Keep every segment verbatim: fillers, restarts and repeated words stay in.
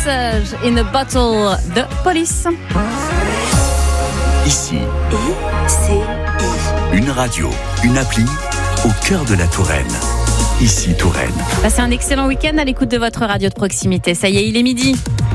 Message in a Bottle de Police. Ici, une radio, une appli au cœur de la Touraine. Ici Touraine. Passez un excellent week-end à l'écoute de votre radio de proximité. Ça y est, il est midi.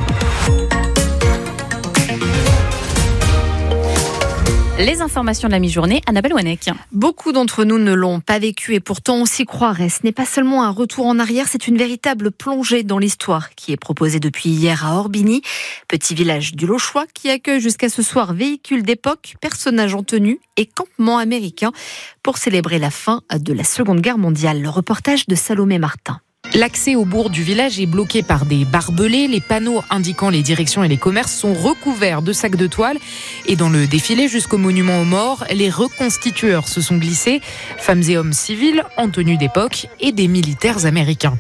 Les informations de la mi-journée, Annabelle Wanek. Beaucoup d'entre nous ne l'ont pas vécu et pourtant on s'y croirait. Ce n'est pas seulement un retour en arrière, c'est une véritable plongée dans l'histoire qui est proposée depuis hier à Orbigny, petit village du Lochois qui accueille jusqu'à ce soir véhicules d'époque, personnages en tenue et campements américains pour célébrer la fin de la Seconde Guerre mondiale. Le reportage de Salomé Martin. L'accès au bourg du village est bloqué par des barbelés. Les panneaux indiquant les directions et les commerces sont recouverts de sacs de toile. Et dans le défilé jusqu'au monument aux morts, les reconstitueurs se sont glissés. Femmes et hommes civils en tenue d'époque et des militaires américains.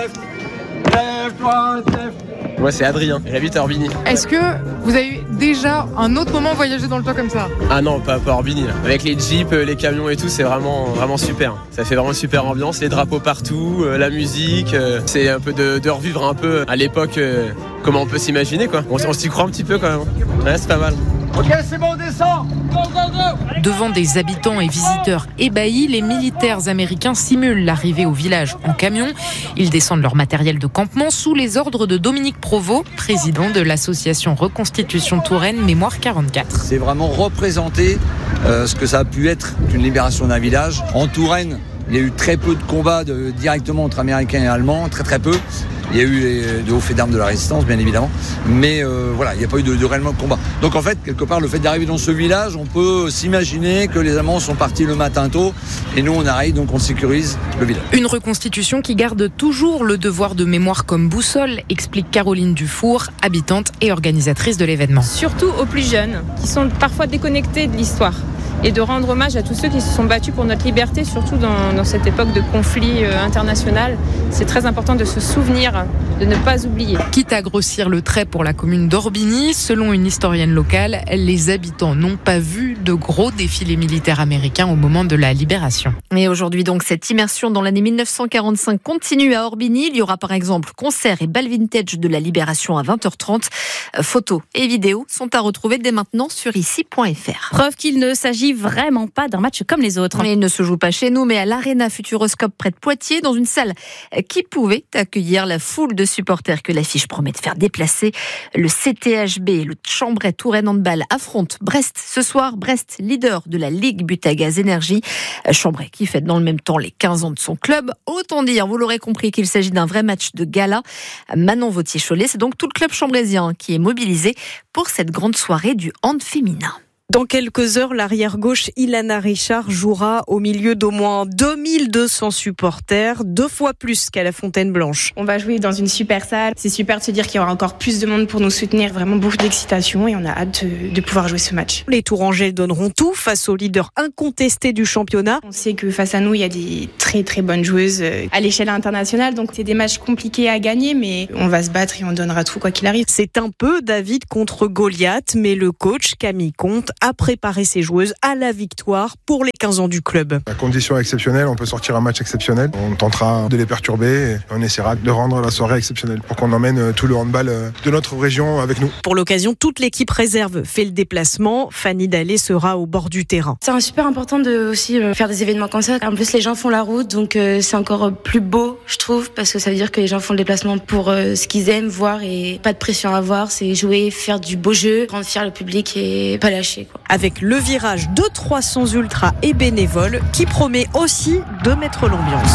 Moi c'est Adrien, j'habite à Orbigny. Est-ce que vous avez eu déjà un autre moment voyager dans le temps comme ça ? Ah non, pas, pas Orbigny là. Avec les jeeps, les camions et tout, c'est vraiment, vraiment super. Ça fait vraiment une super ambiance, les drapeaux partout, euh, la musique. Euh, c'est un peu de, de revivre un peu à l'époque euh, comment on peut s'imaginer quoi. On, on s'y croit un petit peu quand même. Ouais, c'est pas mal. Ok, c'est bon, on descend. Go, go, go. Devant des habitants et visiteurs ébahis, les militaires américains simulent l'arrivée au village en camion. Ils descendent leur matériel de campement sous les ordres de Dominique Provost, président de l'association Reconstitution Touraine Mémoire quarante-quatre. C'est vraiment représenter euh, ce que ça a pu être une libération d'un village. En Touraine, il y a eu très peu de combats de, directement entre Américains et Allemands, très très peu. Il y a eu les, de hauts faits d'armes de la résistance, bien évidemment, mais euh, voilà, il n'y a pas eu de, de réellement de combat. Donc en fait, quelque part, le fait d'arriver dans ce village, on peut s'imaginer que les Allemands sont partis le matin tôt, et nous on arrive, donc on sécurise le village. Une reconstitution qui garde toujours le devoir de mémoire comme boussole, explique Caroline Dufour, habitante et organisatrice de l'événement. Surtout aux plus jeunes, qui sont parfois déconnectés de l'histoire. Et de rendre hommage à tous ceux qui se sont battus pour notre liberté, surtout dans, dans cette époque de conflit euh, international. C'est très important de se souvenir, de ne pas oublier. Quitte à grossir le trait pour la commune d'Orbigny, selon une historienne locale, les habitants n'ont pas vu de gros défilés militaires américains au moment de la libération. Et aujourd'hui donc, cette immersion dans l'année mille neuf cent quarante-cinq continue à Orbigny. Il y aura par exemple concert et bal vintage de la libération à vingt heures trente. Photos et vidéos sont à retrouver dès maintenant sur ici point f r. Preuve qu'il ne s'agit vraiment pas d'un match comme les autres. Mais il ne se joue pas chez nous, mais à l'Arena Futuroscope près de Poitiers, dans une salle qui pouvait accueillir la foule de supporters que l'affiche promet de faire déplacer. Le C T H B et le Chambray Touraine Handball affrontent Brest ce soir. Brest, leader de la Ligue Butagaz Énergie. Chambray qui fête dans le même temps les quinze ans de son club. Autant dire, vous l'aurez compris, qu'il s'agit d'un vrai match de gala. Manon Vautier-Cholet, c'est donc tout le club chambraisien qui est mobilisé pour cette grande soirée du hand féminin. Dans quelques heures, l'arrière-gauche Ilana Richard jouera au milieu d'au moins deux mille deux cents supporters, deux fois plus qu'à la Fontaine-Blanche. On va jouer dans une super salle. C'est super de se dire qu'il y aura encore plus de monde pour nous soutenir. Vraiment beaucoup d'excitation et on a hâte de, de pouvoir jouer ce match. Les Tourangais donneront tout face au leader incontesté du championnat. On sait que face à nous, il y a des très très bonnes joueuses à l'échelle internationale. Donc c'est des matchs compliqués à gagner, mais on va se battre et on donnera tout quoi qu'il arrive. C'est un peu David contre Goliath, mais le coach Camille Comte a préparé ses joueuses à la victoire pour les quinze ans du club. La condition est exceptionnelle, on peut sortir un match exceptionnel. On tentera de les perturber et on essaiera de rendre la soirée exceptionnelle pour qu'on emmène tout le handball de notre région avec nous. Pour l'occasion, toute l'équipe réserve fait le déplacement. Fanny Dallet sera au bord du terrain. C'est super important de aussi faire des événements comme ça. En plus, les gens font la route, donc c'est encore plus beau, je trouve, parce que ça veut dire que les gens font le déplacement pour ce qu'ils aiment voir et pas de pression à avoir. C'est jouer, faire du beau jeu, rendre fier le public et pas lâcher, quoi. Avec le virage de trois cents ultras et bénévoles qui promet aussi de mettre l'ambiance.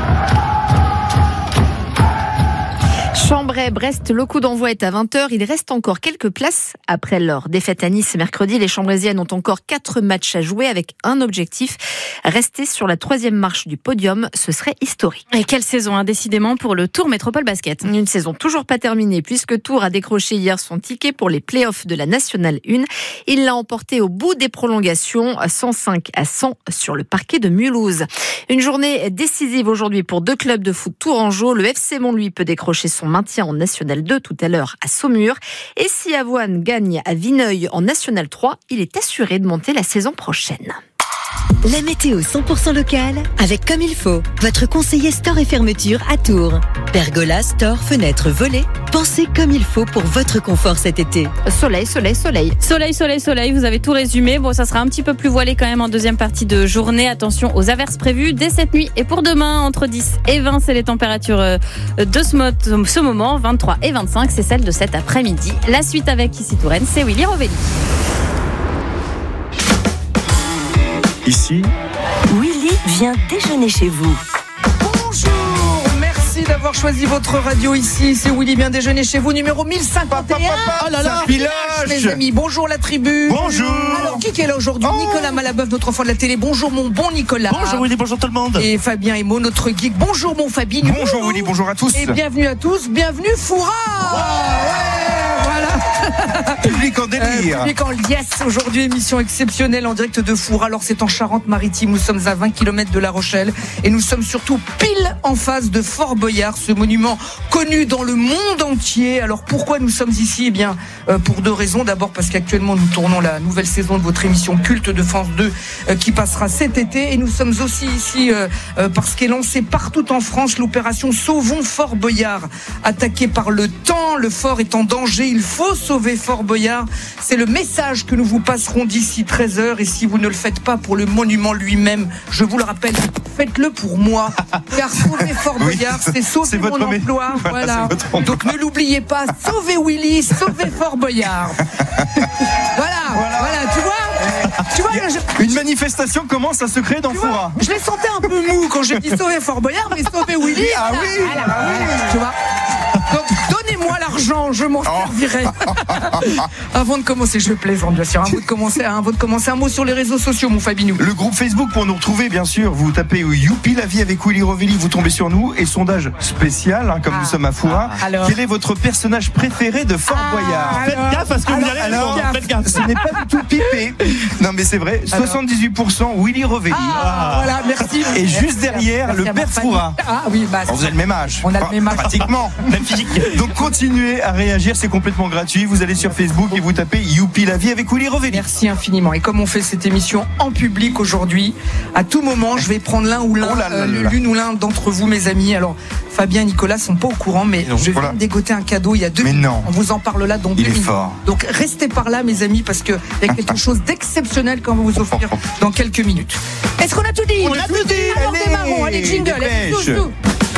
Chambray, Brest, le coup d'envoi est à vingt heures. Il reste encore quelques places. Après leur défaite à Nice mercredi, les Chambraisiennes ont encore quatre matchs à jouer avec un objectif. Rester sur la troisième marche du podium, ce serait historique. Et quelle saison, hein, décidément, pour le Tour Métropole Basket. Une saison toujours pas terminée puisque Tours a décroché hier son ticket pour les playoffs de la Nationale un. Il l'a emporté au bout des prolongations, cent cinq à cent sur le parquet de Mulhouse. Une journée décisive aujourd'hui pour deux clubs de foot tourangeaux. Le F C Montlouis peut décrocher son maintien en National deux tout à l'heure à Saumur. Et si Avoine gagne à Vineuil en National trois, il est assuré de monter la saison prochaine. La météo cent pour cent locale avec Comme il faut, votre conseiller store et fermeture à Tours. Pergola, store, fenêtres, volets, pensez comme il faut pour votre confort cet été. Soleil, soleil, soleil. Soleil, soleil, soleil, vous avez tout résumé. Bon, ça sera un petit peu plus voilé quand même en deuxième partie de journée. Attention aux averses prévues dès cette nuit et pour demain, entre dix et vingt, c'est les températures de ce, mode, ce moment. vingt-trois et vingt-cinq, c'est celle de cet après-midi. La suite avec ici Touraine, c'est Willy Rovelli. Ici, Willy vient déjeuner chez vous. Bonjour, merci d'avoir choisi votre radio ici. C'est Willy vient déjeuner chez vous, numéro mille cinquante et un. Oh là là, mes amis, bonjour la tribu. Bonjour. Alors, qui est là aujourd'hui? oh. Nicolas Malabeuf, notre enfant de la télé. Bonjour mon bon Nicolas. Bonjour Willy, bonjour tout le monde. Et Fabien Emo, notre geek. Bonjour mon Fabi. Bonjour Willy, bonjour à tous. Et bienvenue à tous, bienvenue Foura. Wow. Ouais, voilà. Public en délire. Euh, public en liesse. Aujourd'hui, émission exceptionnelle en direct de Foura. Alors, c'est en Charente-Maritime. Nous sommes à vingt kilomètres de La Rochelle. Et nous sommes surtout pile en face de Fort Boyard, ce monument connu dans le monde entier. Alors, pourquoi nous sommes ici? Eh bien, euh, pour deux raisons. D'abord, parce qu'actuellement, nous tournons la nouvelle saison de votre émission culte de France deux euh, qui passera cet été. Et nous sommes aussi ici euh, euh, parce qu'est lancée partout en France l'opération Sauvons Fort Boyard. Attaqué par le temps, le fort est en danger. Il faut sauver Fort Boyard. C'est le message que nous vous passerons d'ici treize heures. Et si vous ne le faites pas pour le monument lui-même, je vous le rappelle, faites-le pour moi. Car sauver Fort Boyard, oui, c'est sauver c'est mon emploi. Voilà. voilà. Donc ne l'oubliez pas. Sauvez Willy, sauvez Fort Boyard. voilà, voilà, voilà, tu vois, tu vois je... Une manifestation commence à se créer dans Foura. Je les sentais un peu mou quand j'ai dit sauver Fort Boyard, mais sauver Willy. Ah voilà, oui, voilà, ah oui. Tu vois. Donc donnez-moi l'argent, je m'en servirai. Avant de commencer, je plaisante bien sûr. Avant de commencer, avant de commencer, un mot sur les réseaux sociaux, mon Fabinou. Le groupe Facebook pour nous retrouver, bien sûr. Vous tapez Youpi la vie avec Willy Rovelli, vous tombez sur nous. Et sondage spécial, hein, comme ah, nous sommes à Foura. Ah, Quel est votre personnage préféré de Fort ah, Boyard? Faites gaffe à ce que alors, vous allez alors, faites gaffe. Ce n'est pas du tout pipé. Non mais c'est vrai. Alors. soixante-dix-huit pour cent Willy Rovelli. Ah, voilà, merci. Et merci, juste derrière, merci, le père Foura. Ah oui, bah. On vous avez le même âge. On a le même âge. Pratiquement. Même physique. Donc continuez à réagir, c'est complètement gratuit. Vous allez sur Facebook et vous tapez Youpi la vie avec Willy Rovelli. Merci infiniment. Et comme on fait cette émission en public aujourd'hui, à tout moment, je vais prendre l'un ou l'un, oh là là là là. Euh, l'une ou l'un d'entre vous, mes amis. Alors, Fabien et Nicolas sont pas au courant, mais non, je viens voilà. de dégoter un cadeau il y a deux mais minutes. Non. On vous en parle là dans il deux est minutes. Fort. Donc restez par là, mes amis, parce qu'il y a quelque chose d'exceptionnel qu'on va vous offrir dans quelques minutes. Est-ce qu'on a tout dit? On, on a tout dit. Alors allez, démarrons, allez, jingle, allez, tous, tous.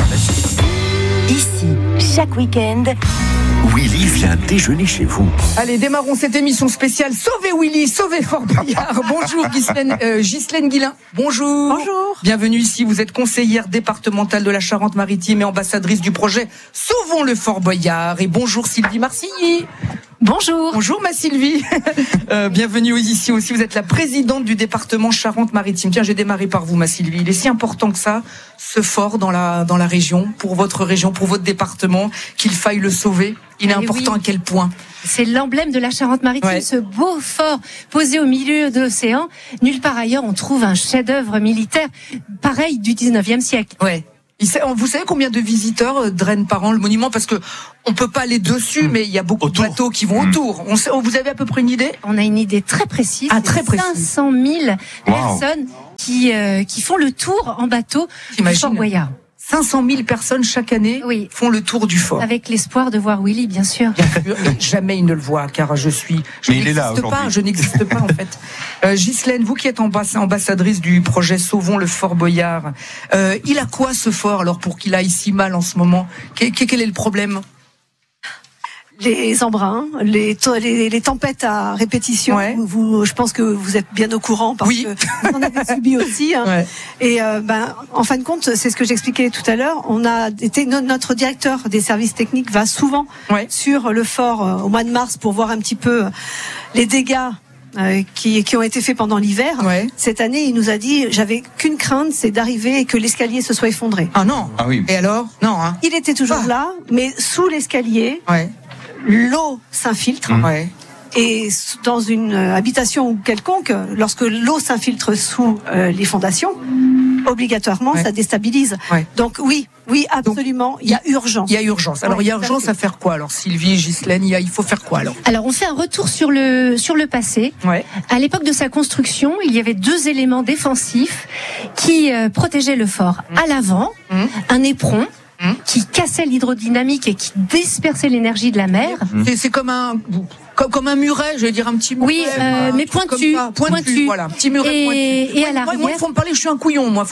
Ici, chaque week-end, Willy vient déjeuner chez vous. Allez, démarrons cette émission spéciale. Sauvez Willy, sauvez Fort Boyard. Bonjour Ghislaine, euh, Ghislaine Guillain. Bonjour. Bonjour. Bienvenue ici. Vous êtes conseillère départementale de la Charente-Maritime et ambassadrice du projet Sauvons le Fort Boyard. Et bonjour Sylvie Marcilly. Bonjour. Bonjour ma Sylvie. euh, bienvenue ici aussi. Vous êtes la présidente du département Charente-Maritime. Tiens, j'ai démarré par vous ma Sylvie. Il est si important que ça, ce fort dans la dans la région, pour votre région, pour votre département, qu'il faille le sauver. Il est Et important oui. à quel point? C'est l'emblème de la Charente-Maritime, ouais. ce beau fort posé au milieu de l'océan. Nulle part ailleurs on trouve un chef-d'œuvre militaire pareil du dix-neuvième siècle. Ouais. Vous savez combien de visiteurs drainent par an le monument? Parce que on peut pas aller dessus, mmh. mais il y a beaucoup autour. de bateaux qui vont mmh. autour. On sait, vous avez à peu près une idée? On a une idée très précise. Ah, très précise. cinq cent mille wow. personnes qui euh, qui font le tour en bateau du Fort Boyard. cinq cent mille personnes chaque année oui. font le tour du fort. Avec l'espoir de voir Willy, bien sûr. Bien sûr. Jamais il ne le voit, car je suis. Je Mais il est là aujourd'hui. Pas, je n'existe pas en fait. Euh, Ghislaine, vous qui êtes ambassadrice du projet Sauvons le Fort Boyard, euh, il a quoi ce fort alors pour qu'il aille si mal en ce moment? Quel, quel est le problème? Les embruns, les, les, les tempêtes à répétition. Ouais. Vous, je pense que vous êtes bien au courant parce oui. que vous en avez subi aussi. Hein. Ouais. Et euh, ben, en fin de compte, c'est ce que j'expliquais tout à l'heure. On a été notre directeur des services techniques va souvent ouais. sur le fort euh, au mois de mars pour voir un petit peu les dégâts. Euh, qui, qui ont été faits pendant l'hiver. Ouais. Cette année, il nous a dit, j'avais qu'une crainte, c'est d'arriver et que l'escalier se soit effondré. Ah non. Ah oui. Et alors? Non. Hein. Il était toujours ah. là, mais sous l'escalier, ouais. l'eau s'infiltre. Mmh. Ouais. Et dans une habitation quelconque, lorsque l'eau s'infiltre sous euh, les fondations, obligatoirement, ouais. ça déstabilise. Ouais. Donc oui, oui, absolument, Donc, il y a urgence. Il y a urgence. Alors ouais, il y a urgence à faire quoi alors, Sylvie, Ghislaine, il, y a, il faut faire quoi alors Alors on fait un retour sur le sur le passé. Ouais. À l'époque de sa construction, il y avait deux éléments défensifs qui euh, protégeaient le fort. Mmh. À l'avant, mmh. un éperon. Mmh. qui cassait l'hydrodynamique et qui dispersait l'énergie de la mer. Mmh. C'est, c'est comme un comme, comme un muret, je vais dire un petit muret. Oui, euh, mais pointu, pointu, pointu. Voilà, un petit muret et, pointu. Et à l'arrière. Moi, il faut me parler, je suis un couillon, moi.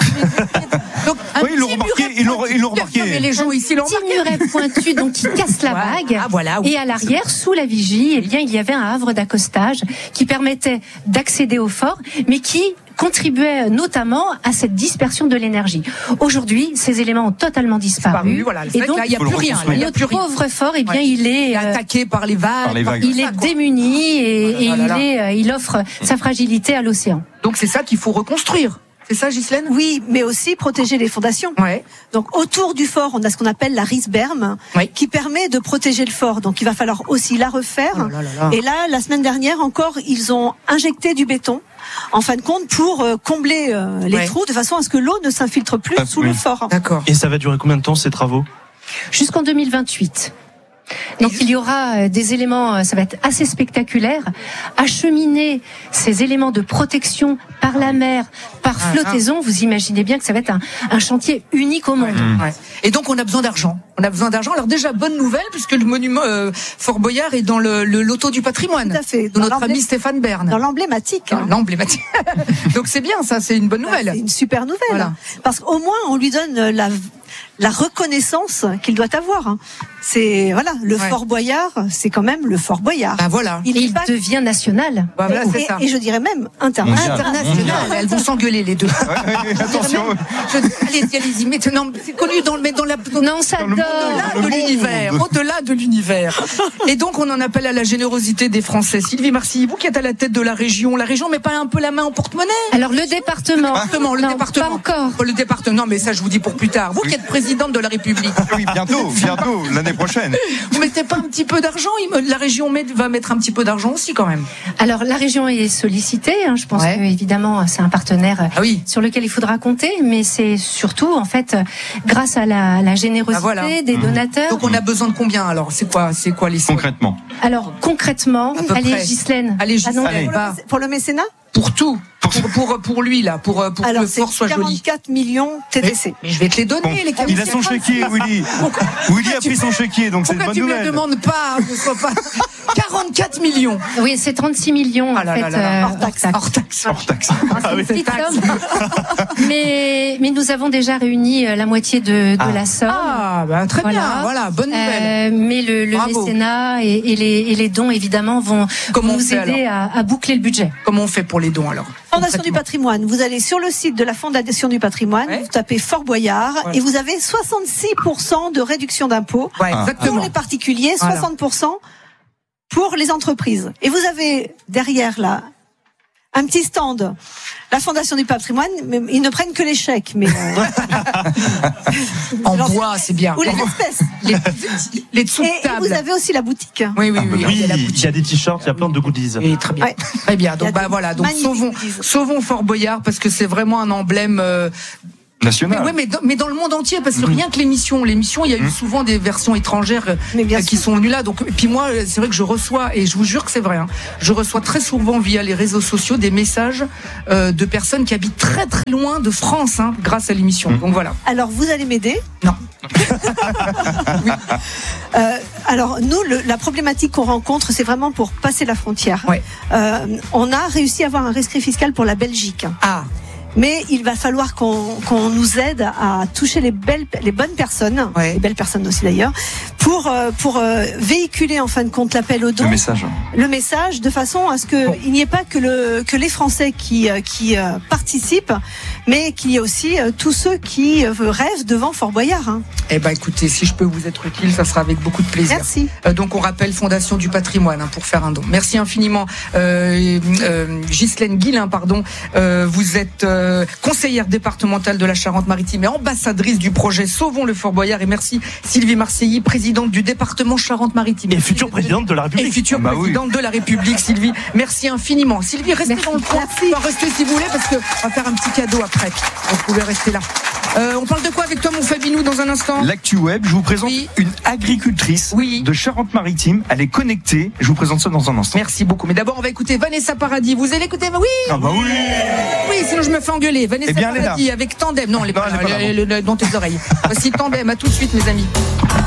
Donc, oui, ils l'ont remarqué, ils l'ont, ils l'ont remarqué. Mais les gens ici l'ont remarqué. Un petit muret pointu, donc qui casse la vague. Ah, voilà, oui. Et à l'arrière, sous la vigie, eh bien, il y avait un havre d'accostage qui permettait d'accéder au fort, mais qui contribuait notamment à cette dispersion de l'énergie. Aujourd'hui, ces éléments ont totalement disparu. Voilà, et donc, il n'y a plus rien. Là, notre pauvre fort, eh bien, ouais. il est euh, attaqué par les vagues. Par les vagues. Il est démuni et, oh là là et là il là. est, euh, il offre sa fragilité à l'océan. Donc c'est ça qu'il faut reconstruire. C'est ça, Ghislaine ? Oui, mais aussi protéger les fondations. Ouais. Donc autour du fort, on a ce qu'on appelle la risberme, ouais. qui permet de protéger le fort. Donc il va falloir aussi la refaire. Oh là là là. Et là, la semaine dernière encore, ils ont injecté du béton, en fin de compte, pour euh, combler euh, les ouais. trous, de façon à ce que l'eau ne s'infiltre plus ah, sous oui. le fort. D'accord. Et ça va durer combien de temps, ces travaux ? Jusqu'en deux mille vingt-huit. Donc il y aura des éléments, ça va être assez spectaculaire, acheminer ces éléments de protection par la mer, par flottaison, vous imaginez bien que ça va être un, un chantier unique au monde. Mmh. Ouais. Et donc on a besoin d'argent. On a besoin d'argent. Alors déjà, bonne nouvelle, puisque le monument euh, Fort Boyard est dans le, le loto du patrimoine. Tout à fait. De notre ami Stéphane Bern. Dans l'emblématique. Dans l'emblématique. Donc c'est bien, ça, c'est une bonne nouvelle. C'est une super nouvelle. Voilà. Parce qu'au moins, on lui donne la... la reconnaissance qu'il doit avoir. C'est voilà, le ouais. Fort Boyard, c'est quand même le Fort Boyard. Ah voilà. Il, il pas... devient national. Bah, voilà, c'est et, ça. et je dirais même international. International. Elles vont s'engueuler les deux. Ouais, ouais, attention. Je... Allez-y, allez-y. Mais non, c'est connu dans le, mais dans la. Non, ça donne au-delà de l'univers, au-delà de l'univers. Et donc on en appelle à la générosité des Français. Sylvie Marcilly, vous qui êtes à la tête de la région, la région met pas un peu la main en porte-monnaie ? Alors le département. Département, le non, département. Pas encore. Le département. Non, mais ça je vous dis pour plus tard. Vous qui êtes présidente de la République. Oui, bientôt, bientôt, l'année prochaine. Vous mettez pas un petit peu d'argent ? La région met, va mettre un petit peu d'argent aussi quand même. Alors la région est sollicitée. Hein, je pense ouais. que évidemment c'est un partenaire ah oui. sur lequel il faudra compter, mais c'est surtout en fait grâce à la, la générosité ah voilà. des donateurs. Donc on a besoin de combien alors ? C'est quoi, c'est quoi les concrètement ? Alors concrètement, allez Ghislaine. Allez Ghislaine. Allez. Pour, le, pour le mécénat ? Pour tout. Pour, pour, pour lui, là, pour, pour Alors, que le fort soit joli. quarante-quatre millions T D C. Mais, mais je vais te les donner, bon, les Il a son chéquier, Willy. Willy a pris son chéquier, donc c'est une bonne nouvelle. Pourquoi tu me le demandes pas, que ce soit pas quarante-quatre millions. Oui, c'est trente-six millions, en ah là fait. Là là là. Euh, hors taxe. Hors taxe. Hors taxe. Ah, oui. C'est mais, mais nous avons déjà réuni la moitié de, de ah. la somme. Ah, bah, très voilà. bien. Voilà, bonne nouvelle. Euh, mais le, le mécénat et, et, les, et les dons, évidemment, vont Comment nous aider à, à boucler le budget. Comment on fait pour les dons, alors ? Fondation du patrimoine. Vous allez sur le site de la Fondation du patrimoine, ouais. vous tapez Fort Boyard ouais. et vous avez soixante-six pour cent de réduction d'impôts ouais, pour les particuliers, voilà. soixante pour cent pour les entreprises. Et vous avez derrière là un petit stand. La Fondation du patrimoine, mais ils ne prennent que les chèques. Mais euh... en bois, c'est bien. Ou les espèces. Les, les dessous de table. Et vous avez aussi la boutique. Oui, oui, oui. oui il, y a il y a des t-shirts, il y a plein de goodies. Oui, très bien. Ouais. Très bien. Donc, bah voilà. Donc, sauvons, sauvons Fort Boyard parce que c'est vraiment un emblème. Euh, national. Mais, ouais, mais, dans, mais dans le monde entier, parce que mmh. rien que l'émission, l'émission, il y a eu mmh. souvent des versions étrangères euh, qui sont venues là. Donc, et puis moi, c'est vrai que je reçois, et je vous jure que c'est vrai, hein, je reçois très souvent via les réseaux sociaux des messages euh, de personnes qui habitent très très loin de France, hein, grâce à l'émission. Mmh. Donc voilà. Alors, vous allez m'aider ? Non. oui. euh, alors nous, le, la problématique qu'on rencontre, c'est vraiment pour passer la frontière. Ouais. Euh, on a réussi à avoir un rescrit fiscal pour la Belgique. Ah. Mais il va falloir qu'on qu'on nous aide à toucher les belles, les bonnes personnes, ouais. les belles personnes aussi d'ailleurs, pour euh, pour euh, véhiculer en fin de compte l'appel aux dons, le message, le message, de façon à ce que bon. il n'y ait pas que le que les Français qui qui euh, participent, mais qu'il y ait aussi euh, tous ceux qui euh, rêvent devant Fort Boyard. Hein. Eh ben écoutez, si je peux vous être utile, ça sera avec beaucoup de plaisir. Merci. Euh, donc on rappelle Fondation du patrimoine hein, pour faire un don. Merci infiniment, euh, euh, Ghislaine Guillain, pardon. Euh, vous êtes euh, euh, conseillère départementale de la Charente-Maritime et ambassadrice du projet Sauvons le Fort Boyard. Et merci Sylvie Marseilly, présidente du département Charente-Maritime. Et future présidente de la République. Et future bah présidente oui. de la République, Sylvie. Merci infiniment. Sylvie, restez merci. dans le coin. Enfin, restez si vous voulez, parce qu'on va faire un petit cadeau après. Vous pouvez rester là. Euh, on parle de quoi avec toi, mon Fabinou, dans un instant? L'actu web, je vous présente oui. une agricultrice oui. de Charente-Maritime. Elle est connectée. Je vous présente ça dans un instant. Merci beaucoup. Mais d'abord, on va écouter Vanessa Paradis. Vous allez écouter? Oui. Ah bah oui. Oui, sinon je me fais engueuler. Vanessa eh bien, Paradis avec Tandem. Non, elle est pas, là, elle est dans tes oreilles. Voici Tandem. À tout de suite, mes amis.